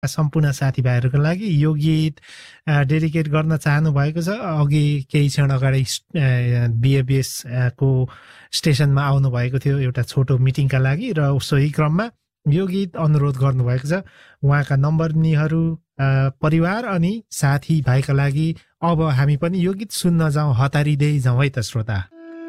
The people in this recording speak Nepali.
सम्पूर्ण साथीभाइहरूको लागि यो गीत डेडिकेट गर्न चाहनु भएको छ। अघि केही क्षण अगाडि बिएबिएस को स्टेसनमा आउनु भएको थियो एउटा छोटो मिटिङका लागि र सोही क्रममा यो गीत अनुरोध गर्नुभएको छ। उहाँका नम्बरनीहरू परिवार अनि साथीभाइका लागि अब हामी पनि यो गीत सुन्न जाउँ, हतारिँदै जाउँ है त श्रोता।